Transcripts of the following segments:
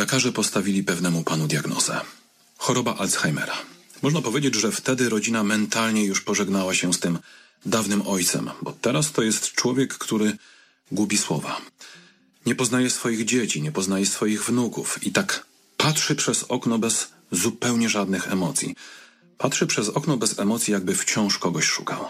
Lekarze postawili pewnemu panu diagnozę. Choroba Alzheimera. Można powiedzieć, że wtedy rodzina mentalnie już pożegnała się z tym dawnym ojcem, bo teraz to jest człowiek, który gubi słowa. Nie poznaje swoich dzieci, nie poznaje swoich wnuków i tak patrzy przez okno bez zupełnie żadnych emocji. Patrzy przez okno bez emocji, jakby wciąż kogoś szukał.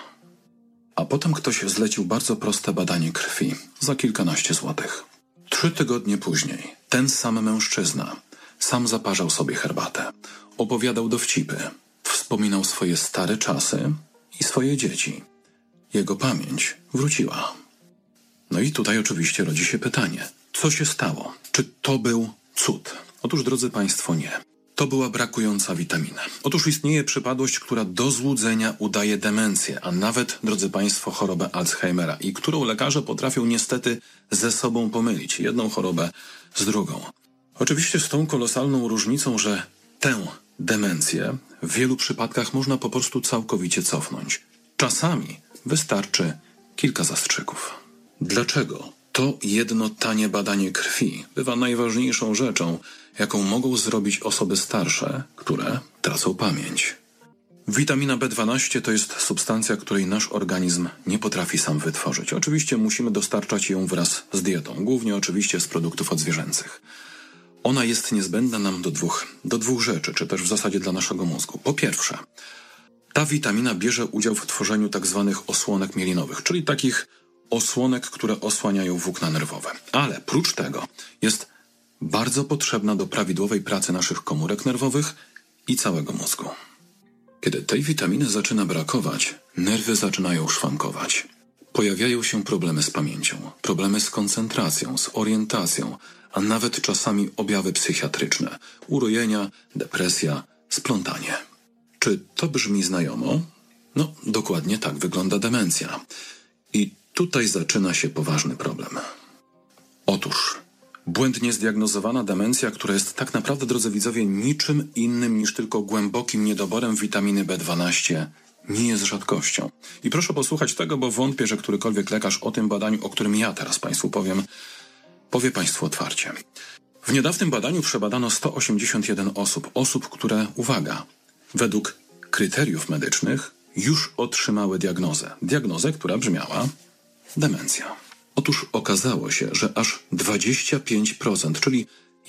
A potem ktoś zlecił bardzo proste badanie krwi za kilkanaście złotych. 3 tygodnie później ten sam mężczyzna sam zaparzał sobie herbatę, opowiadał dowcipy, wspominał swoje stare czasy i swoje dzieci. Jego pamięć wróciła. No i tutaj oczywiście rodzi się pytanie, co się stało? Czy to był cud? Otóż, drodzy Państwo, nie. To była brakująca witamina. Otóż istnieje przypadłość, która do złudzenia udaje demencję, a nawet, drodzy Państwo, chorobę Alzheimera i którą lekarze potrafią niestety ze sobą pomylić. Jedną chorobę z drugą. Oczywiście z tą kolosalną różnicą, że tę demencję w wielu przypadkach można po prostu całkowicie cofnąć. Czasami wystarczy kilka zastrzyków. Dlaczego to jedno tanie badanie krwi bywa najważniejszą rzeczą, jaką mogą zrobić osoby starsze, które tracą pamięć? Witamina B12 to jest substancja, której nasz organizm nie potrafi sam wytworzyć. Oczywiście musimy dostarczać ją wraz z dietą, głównie oczywiście z produktów odzwierzęcych. Ona jest niezbędna nam do dwóch rzeczy, czy też w zasadzie dla naszego mózgu. Po pierwsze, ta witamina bierze udział w tworzeniu tak zwanych osłonek mielinowych, czyli takich osłonek, które osłaniają włókna nerwowe. Ale prócz tego jest bardzo potrzebna do prawidłowej pracy naszych komórek nerwowych i całego mózgu. Kiedy tej witaminy zaczyna brakować, nerwy zaczynają szwankować. Pojawiają się problemy z pamięcią, problemy z koncentracją, z orientacją, a nawet czasami objawy psychiatryczne, urojenia, depresja, splątanie. Czy to brzmi znajomo? No, dokładnie tak wygląda demencja. I tutaj zaczyna się poważny problem. Otóż błędnie zdiagnozowana demencja, która jest tak naprawdę, drodzy widzowie, niczym innym niż tylko głębokim niedoborem witaminy B12, nie jest rzadkością. I proszę posłuchać tego, bo wątpię, że którykolwiek lekarz o tym badaniu, o którym ja teraz Państwu powiem, powie Państwu otwarcie. W niedawnym badaniu przebadano 181 osób, które, uwaga, według kryteriów medycznych już otrzymały diagnozę, która brzmiała demencja. Otóż okazało się, że aż 25%, czyli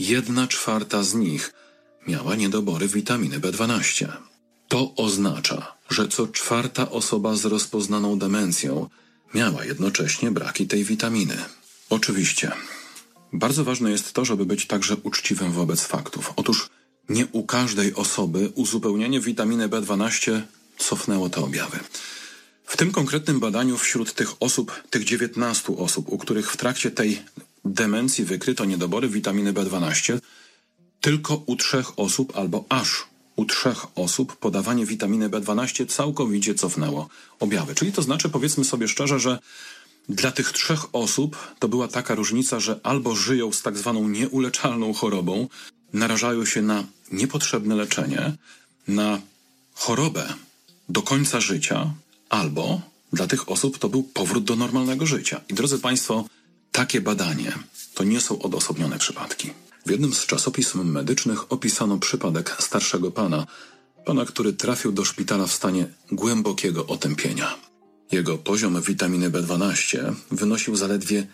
1/4 z nich miała niedobory witaminy B12. To oznacza, że co 4. osoba z rozpoznaną demencją miała jednocześnie braki tej witaminy. Oczywiście, bardzo ważne jest to, żeby być także uczciwym wobec faktów. Otóż nie u każdej osoby uzupełnienie witaminy B12 cofnęło te objawy. W tym konkretnym badaniu wśród tych osób, tych 19 osób, u których w trakcie tej demencji wykryto niedobory witaminy B12, tylko u 3 osób albo aż u 3 osób podawanie witaminy B12 całkowicie cofnęło objawy. Czyli to znaczy, powiedzmy sobie szczerze, że dla tych 3 osób to była taka różnica, że albo żyją z tak zwaną nieuleczalną chorobą, narażają się na niepotrzebne leczenie, na chorobę do końca życia, albo dla tych osób to był powrót do normalnego życia. I drodzy Państwo, takie badanie to nie są odosobnione przypadki. W jednym z czasopism medycznych opisano przypadek starszego pana, który trafił do szpitala w stanie głębokiego otępienia. Jego poziom witaminy B12 wynosił zaledwie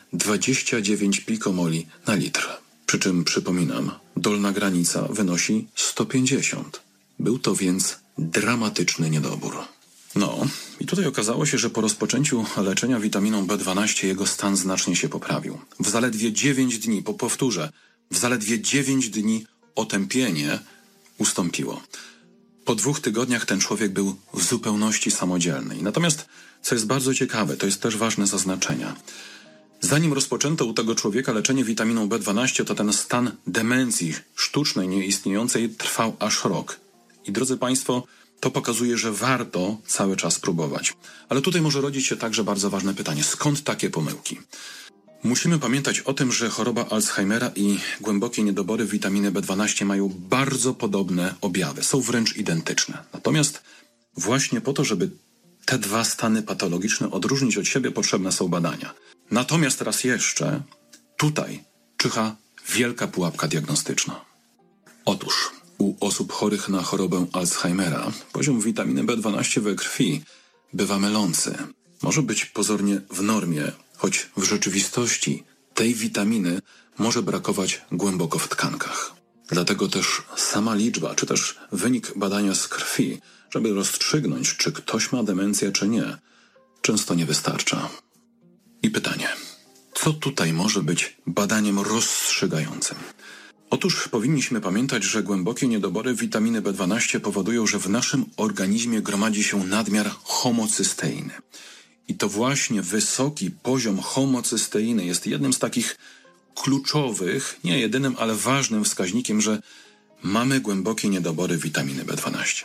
29 pikomoli na litr. Przy czym, przypominam, dolna granica wynosi 150. Był to więc dramatyczny niedobór. No, i tutaj okazało się, że po rozpoczęciu leczenia witaminą B12 jego stan znacznie się poprawił. W zaledwie 9 dni, powtórzę, w zaledwie 9 dni otępienie ustąpiło. Po 2 tygodniach ten człowiek był w zupełności samodzielny. Natomiast, co jest bardzo ciekawe, to jest też ważne zaznaczenia. Zanim rozpoczęto u tego człowieka leczenie witaminą B12, to ten stan demencji sztucznej, nieistniejącej trwał aż rok. I drodzy Państwo, to pokazuje, że warto cały czas próbować. Ale tutaj może rodzić się także bardzo ważne pytanie. Skąd takie pomyłki? Musimy pamiętać o tym, że choroba Alzheimera i głębokie niedobory witaminy B12 mają bardzo podobne objawy. Są wręcz identyczne. Natomiast właśnie po to, żeby te 2 stany patologiczne odróżnić od siebie, potrzebne są badania. Natomiast raz jeszcze, tutaj czyha wielka pułapka diagnostyczna. Otóż u osób chorych na chorobę Alzheimera poziom witaminy B12 we krwi bywa mylący. Może być pozornie w normie, choć w rzeczywistości tej witaminy może brakować głęboko w tkankach. Dlatego też sama liczba, czy też wynik badania z krwi, żeby rozstrzygnąć, czy ktoś ma demencję, czy nie, często nie wystarcza. I pytanie, co tutaj może być badaniem rozstrzygającym? Otóż powinniśmy pamiętać, że głębokie niedobory witaminy B12 powodują, że w naszym organizmie gromadzi się nadmiar homocysteiny. I to właśnie wysoki poziom homocysteiny jest jednym z takich kluczowych, nie jedynym, ale ważnym wskaźnikiem, że mamy głębokie niedobory witaminy B12.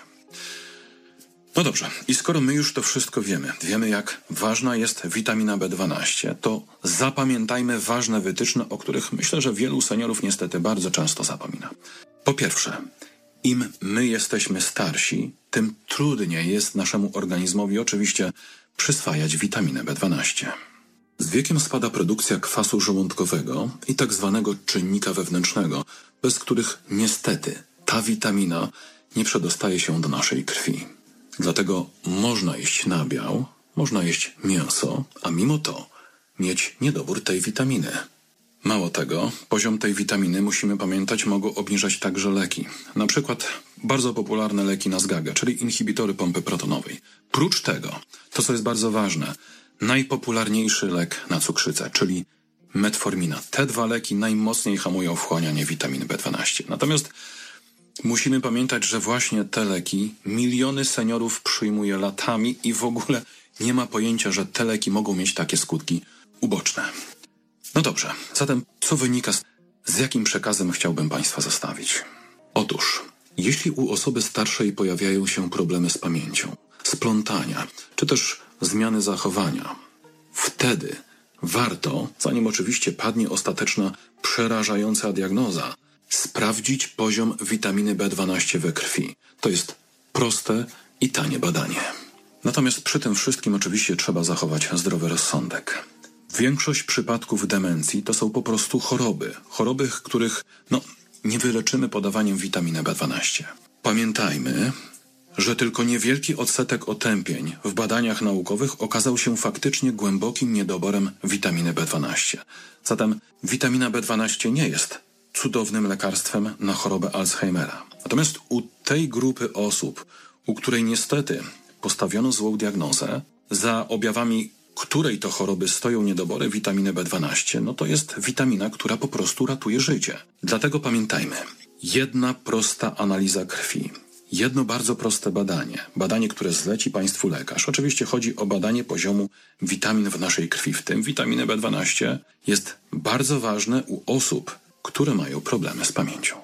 No dobrze, i skoro my już to wszystko wiemy jak ważna jest witamina B12, to zapamiętajmy ważne wytyczne, o których myślę, że wielu seniorów niestety bardzo często zapomina. Po pierwsze, im my jesteśmy starsi, tym trudniej jest naszemu organizmowi oczywiście przyswajać witaminę B12. Z wiekiem spada produkcja kwasu żołądkowego i tak zwanego czynnika wewnętrznego, bez których niestety ta witamina nie przedostaje się do naszej krwi. Dlatego można jeść nabiał, można jeść mięso, a mimo to mieć niedobór tej witaminy. Mało tego, poziom tej witaminy, musimy pamiętać, mogą obniżać także leki. Na przykład bardzo popularne leki na zgagę, czyli inhibitory pompy protonowej. Prócz tego, to co jest bardzo ważne, najpopularniejszy lek na cukrzycę, czyli metformina. Te dwa leki najmocniej hamują wchłanianie witaminy B12. Natomiast musimy pamiętać, że właśnie te leki miliony seniorów przyjmuje latami i w ogóle nie ma pojęcia, że te leki mogą mieć takie skutki uboczne. No dobrze, zatem co wynika z jakim przekazem chciałbym Państwa zostawić? Otóż, jeśli u osoby starszej pojawiają się problemy z pamięcią, splątania, czy też zmiany zachowania, wtedy warto, zanim oczywiście padnie ostateczna, przerażająca diagnoza, sprawdzić poziom witaminy B12 we krwi. To jest proste i tanie badanie. Natomiast przy tym wszystkim oczywiście trzeba zachować zdrowy rozsądek. Większość przypadków demencji to są po prostu choroby, których nie wyleczymy podawaniem witaminy B12. Pamiętajmy, że tylko niewielki odsetek otępień w badaniach naukowych okazał się faktycznie głębokim niedoborem witaminy B12. Zatem witamina B12 nie jest cudownym lekarstwem na chorobę Alzheimera. Natomiast u tej grupy osób, u której niestety postawiono złą diagnozę, za objawami której to choroby stoją niedobory witaminy B12, to jest witamina, która po prostu ratuje życie. Dlatego pamiętajmy, jedna prosta analiza krwi, jedno bardzo proste badanie, które zleci Państwu lekarz. Oczywiście chodzi o badanie poziomu witamin w naszej krwi, w tym witaminy B12, jest bardzo ważne u osób, które mają problemy z pamięcią.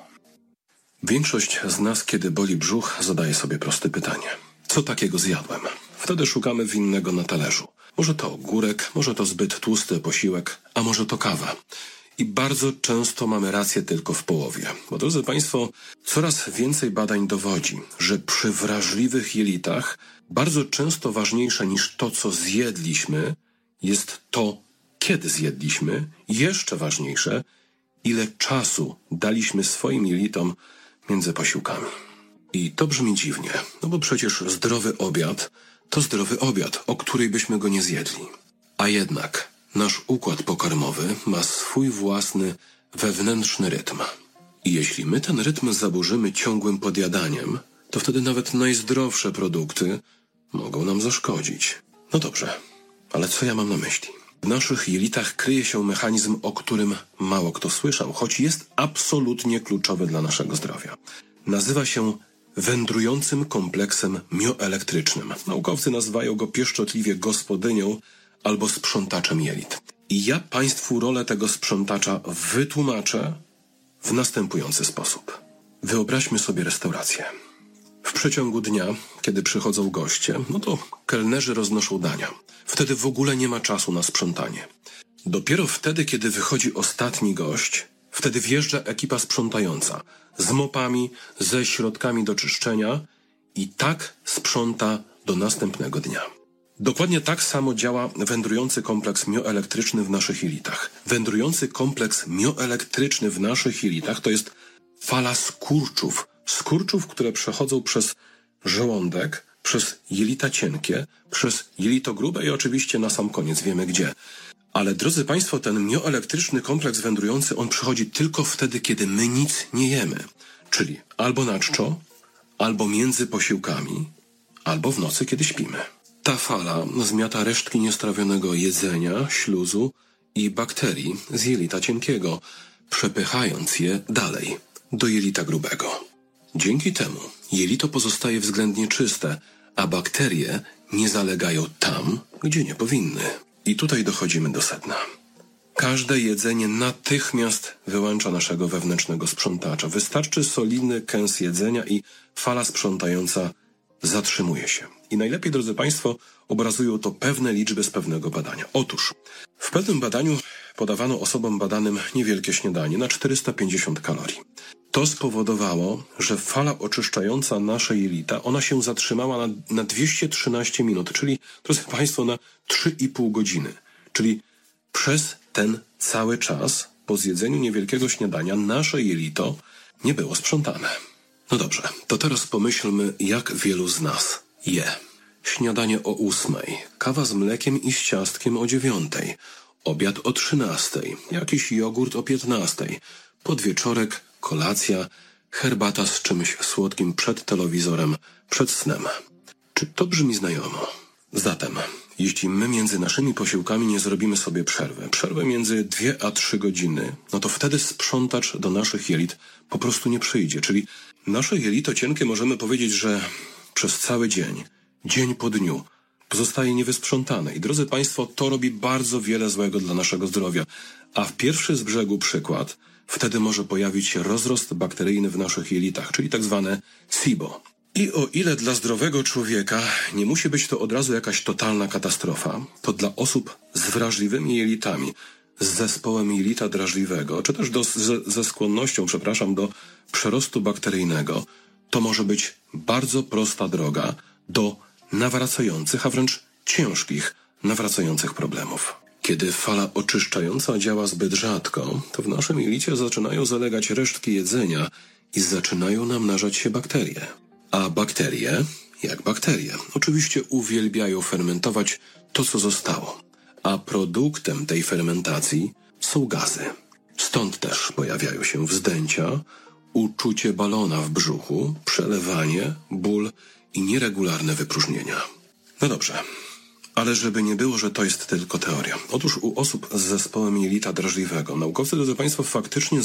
Większość z nas, kiedy boli brzuch, zadaje sobie proste pytanie. Co takiego zjadłem? Wtedy szukamy winnego na talerzu. Może to ogórek, może to zbyt tłusty posiłek, a może to kawa. I bardzo często mamy rację tylko w połowie. Bo drodzy Państwo, coraz więcej badań dowodzi, że przy wrażliwych jelitach bardzo często ważniejsze niż to, co zjedliśmy, jest to, kiedy zjedliśmy, jeszcze ważniejsze, ile czasu daliśmy swoim jelitom między posiłkami. I to brzmi dziwnie, bo przecież zdrowy obiad to zdrowy obiad, o której byśmy go nie zjedli. A jednak nasz układ pokarmowy ma swój własny wewnętrzny rytm. I jeśli my ten rytm zaburzymy ciągłym podjadaniem, to wtedy nawet najzdrowsze produkty mogą nam zaszkodzić. No dobrze, ale co ja mam na myśli? W naszych jelitach kryje się mechanizm, o którym mało kto słyszał, choć jest absolutnie kluczowy dla naszego zdrowia. Nazywa się wędrującym kompleksem mioelektrycznym. Naukowcy nazywają go pieszczotliwie gospodynią albo sprzątaczem jelit. I ja Państwu rolę tego sprzątacza wytłumaczę w następujący sposób. Wyobraźmy sobie restaurację. W przeciągu dnia, kiedy przychodzą goście, to kelnerzy roznoszą dania. Wtedy w ogóle nie ma czasu na sprzątanie. Dopiero wtedy, kiedy wychodzi ostatni gość, wtedy wjeżdża ekipa sprzątająca z mopami, ze środkami do czyszczenia i tak sprząta do następnego dnia. Dokładnie tak samo działa wędrujący kompleks mioelektryczny w naszych jelitach. Wędrujący kompleks mioelektryczny w naszych jelitach to jest fala skurczów, które przechodzą przez żołądek, przez jelita cienkie, przez jelito grube i oczywiście na sam koniec wiemy gdzie. Ale drodzy Państwo, ten mioelektryczny kompleks wędrujący, on przychodzi tylko wtedy, kiedy my nic nie jemy. Czyli albo na czczo, albo między posiłkami, albo w nocy, kiedy śpimy. Ta fala zmiata resztki niestrawionego jedzenia, śluzu i bakterii z jelita cienkiego, przepychając je dalej, do jelita grubego. Dzięki temu jelito pozostaje względnie czyste, a bakterie nie zalegają tam, gdzie nie powinny. I tutaj dochodzimy do sedna. Każde jedzenie natychmiast wyłącza naszego wewnętrznego sprzątacza. Wystarczy solidny kęs jedzenia i fala sprzątająca zatrzymuje się. I najlepiej, drodzy Państwo, obrazują to pewne liczby z pewnego badania. Otóż w pewnym badaniu podawano osobom badanym niewielkie śniadanie na 450 kalorii. To spowodowało, że fala oczyszczająca nasze jelita, ona się zatrzymała na 213 minut, czyli, drodzy Państwo, na 3,5 godziny. Czyli przez ten cały czas, po zjedzeniu niewielkiego śniadania, nasze jelito nie było sprzątane. No dobrze, to teraz pomyślmy, jak wielu z nas je. Śniadanie o 8, kawa z mlekiem i z ciastkiem o 9, obiad o 13, jakiś jogurt o 15, podwieczorek, kolacja, herbata z czymś słodkim przed telewizorem, przed snem. Czy to brzmi znajomo? Zatem, jeśli my między naszymi posiłkami nie zrobimy sobie przerwę między 2 a 3 godziny, no to wtedy sprzątacz do naszych jelit po prostu nie przyjdzie. Czyli nasze jelito cienkie, możemy powiedzieć, że przez cały dzień, dzień po dniu, pozostaje niewysprzątane. I drodzy Państwo, to robi bardzo wiele złego dla naszego zdrowia. A w pierwszy z brzegu przykład, wtedy może pojawić się rozrost bakteryjny w naszych jelitach, czyli tak zwane SIBO. I o ile dla zdrowego człowieka nie musi być to od razu jakaś totalna katastrofa, to dla osób z wrażliwymi jelitami, z zespołem jelita drażliwego, czy też ze skłonnością, do przerostu bakteryjnego, to może być bardzo prosta droga do nawracających, a wręcz ciężkich nawracających problemów. Kiedy fala oczyszczająca działa zbyt rzadko, to w naszym jelicie zaczynają zalegać resztki jedzenia i zaczynają namnażać się bakterie. A bakterie, jak bakterie, oczywiście uwielbiają fermentować to, co zostało. A produktem tej fermentacji są gazy. Stąd też pojawiają się wzdęcia, uczucie balona w brzuchu, przelewanie, ból i nieregularne wypróżnienia. No dobrze, ale żeby nie było, że to jest tylko teoria. Otóż u osób z zespołem jelita drażliwego naukowcy, drodzy Państwo, faktycznie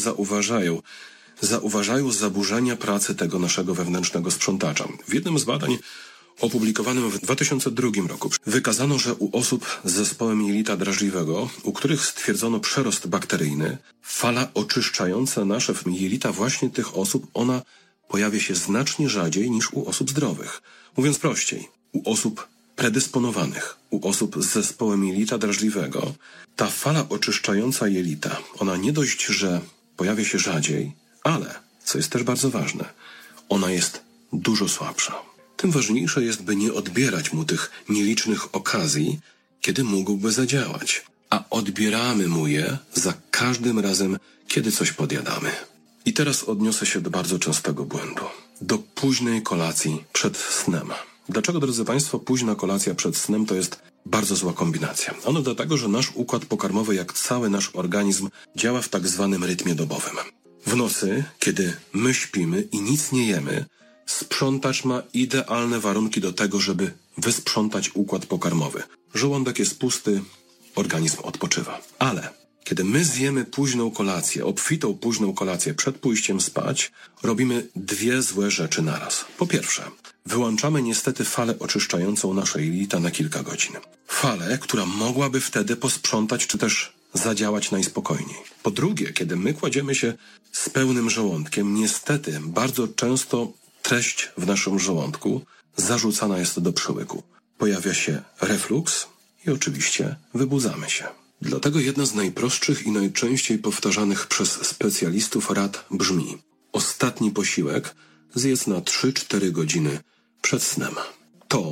zauważają zaburzenia pracy tego naszego wewnętrznego sprzątacza. W jednym z badań opublikowanym w 2002 roku wykazano, że u osób z zespołem jelita drażliwego, u których stwierdzono przerost bakteryjny, fala oczyszczająca nasze jelita właśnie tych osób, ona pojawia się znacznie rzadziej niż u osób zdrowych. Mówiąc prościej, u osób predysponowanych, u osób z zespołem jelita drażliwego, ta fala oczyszczająca jelita, ona nie dość, że pojawia się rzadziej, ale, co jest też bardzo ważne, ona jest dużo słabsza. Tym ważniejsze jest, by nie odbierać mu tych nielicznych okazji, kiedy mógłby zadziałać, a odbieramy mu je za każdym razem, kiedy coś podjadamy. I teraz odniosę się do bardzo częstego błędu. Do późnej kolacji przed snem. Dlaczego, drodzy Państwo, późna kolacja przed snem to jest bardzo zła kombinacja? Ano dlatego, że nasz układ pokarmowy, jak cały nasz organizm, działa w tak zwanym rytmie dobowym. W nocy, kiedy my śpimy i nic nie jemy, sprzątacz ma idealne warunki do tego, żeby wysprzątać układ pokarmowy. Żołądek jest pusty, organizm odpoczywa. Ale kiedy my zjemy późną kolację, obfitą późną kolację przed pójściem spać, robimy dwie złe rzeczy naraz. Po pierwsze, wyłączamy niestety falę oczyszczającą nasze jelita na kilka godzin. Falę, która mogłaby wtedy posprzątać czy też zadziałać najspokojniej. Po drugie, kiedy my kładziemy się z pełnym żołądkiem, niestety bardzo często treść w naszym żołądku zarzucana jest do przełyku. Pojawia się refluks i oczywiście wybudzamy się. Dlatego jedna z najprostszych i najczęściej powtarzanych przez specjalistów rad brzmi: ostatni posiłek zjedz na 3-4 godziny przed snem. To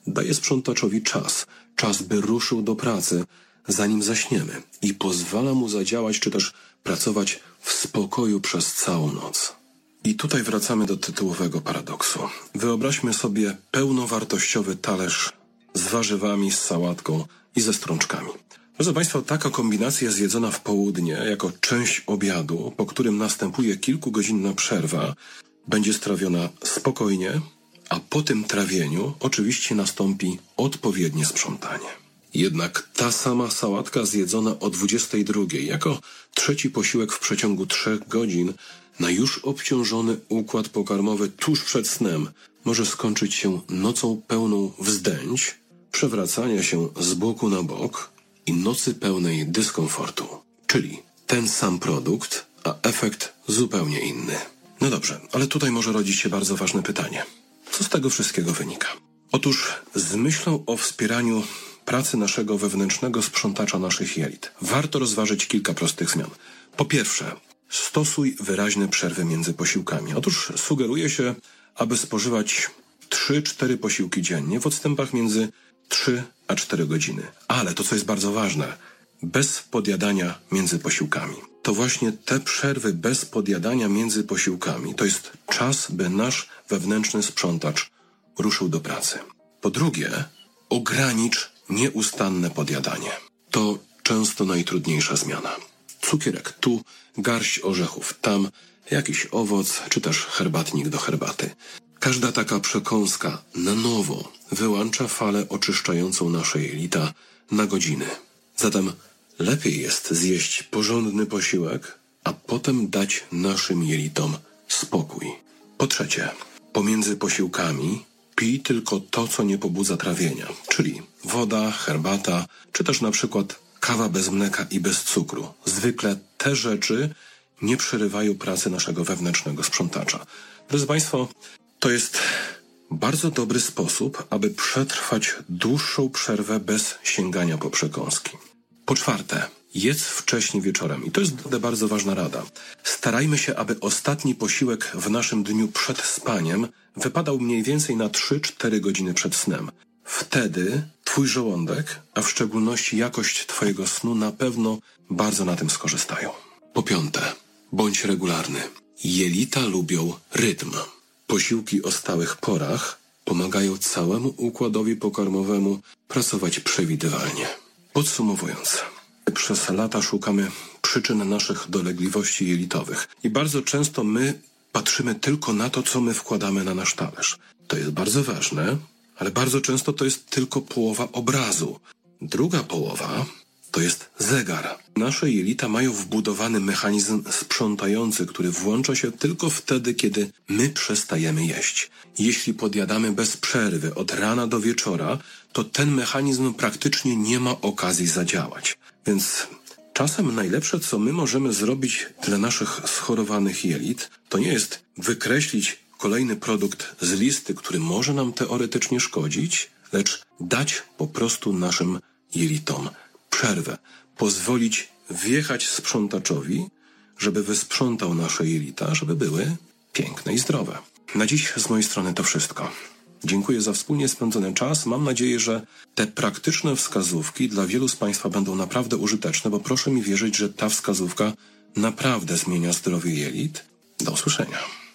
daje sprzątaczowi czas, by ruszył do pracy, zanim zaśniemy i pozwala mu zadziałać czy też pracować w spokoju przez całą noc. I tutaj wracamy do tytułowego paradoksu. Wyobraźmy sobie pełnowartościowy talerz z warzywami, z sałatką i ze strączkami. Proszę Państwa, taka kombinacja zjedzona w południe jako część obiadu, po którym następuje kilkugodzinna przerwa, będzie strawiona spokojnie, a po tym trawieniu oczywiście nastąpi odpowiednie sprzątanie. Jednak ta sama sałatka zjedzona o 22:00 jako trzeci posiłek w przeciągu 3 godzin na już obciążony układ pokarmowy tuż przed snem może skończyć się nocą pełną wzdęć, przewracania się z boku na bok i nocy pełnej dyskomfortu. Czyli ten sam produkt, a efekt zupełnie inny. No dobrze, ale tutaj może rodzić się bardzo ważne pytanie. Co z tego wszystkiego wynika? Otóż z myślą o wspieraniu pracy naszego wewnętrznego sprzątacza naszych jelit warto rozważyć kilka prostych zmian. Po pierwsze, stosuj wyraźne przerwy między posiłkami. Otóż sugeruje się, aby spożywać 3-4 posiłki dziennie w odstępach między 3 a 4 godziny. Ale to, co jest bardzo ważne, bez podjadania między posiłkami. To właśnie te przerwy bez podjadania między posiłkami to jest czas, by nasz wewnętrzny sprzątacz ruszył do pracy. Po drugie, ogranicz nieustanne podjadanie. To często najtrudniejsza zmiana. Cukierek tu, garść orzechów tam, jakiś owoc czy też herbatnik do herbaty. Każda taka przekąska na nowo wyłącza falę oczyszczającą nasze jelita na godziny. Zatem lepiej jest zjeść porządny posiłek, a potem dać naszym jelitom spokój. Po trzecie, pomiędzy posiłkami pij tylko to, co nie pobudza trawienia, czyli woda, herbata, czy też na przykład kawa bez mleka i bez cukru. Zwykle te rzeczy nie przerywają pracy naszego wewnętrznego sprzątacza. Drodzy Państwo, to jest bardzo dobry sposób, aby przetrwać dłuższą przerwę bez sięgania po przekąski. Po czwarte, jedz wcześniej wieczorem. I to jest bardzo ważna rada. Starajmy się, aby ostatni posiłek w naszym dniu przed spaniem wypadał mniej więcej na 3-4 godziny przed snem. Wtedy Twój żołądek, a w szczególności jakość Twojego snu na pewno bardzo na tym skorzystają. Po piąte, bądź regularny. Jelita lubią rytm. Posiłki o stałych porach pomagają całemu układowi pokarmowemu pracować przewidywalnie. Podsumowując, przez lata szukamy przyczyn naszych dolegliwości jelitowych i bardzo często my patrzymy tylko na to, co my wkładamy na nasz talerz. To jest bardzo ważne, ale bardzo często to jest tylko połowa obrazu. Druga połowa to jest zegar. Nasze jelita mają wbudowany mechanizm sprzątający, który włącza się tylko wtedy, kiedy my przestajemy jeść. Jeśli podjadamy bez przerwy od rana do wieczora, to ten mechanizm praktycznie nie ma okazji zadziałać. Więc czasem najlepsze, co my możemy zrobić dla naszych schorowanych jelit, to nie jest wykreślić kolejny produkt z listy, który może nam teoretycznie szkodzić, lecz dać po prostu naszym jelitom przerwę. Pozwolić wjechać sprzątaczowi, żeby wysprzątał nasze jelita, żeby były piękne i zdrowe. Na dziś z mojej strony to wszystko. Dziękuję za wspólnie spędzony czas. Mam nadzieję, że te praktyczne wskazówki dla wielu z Państwa będą naprawdę użyteczne, bo proszę mi wierzyć, że ta wskazówka naprawdę zmienia zdrowie jelit. Do usłyszenia.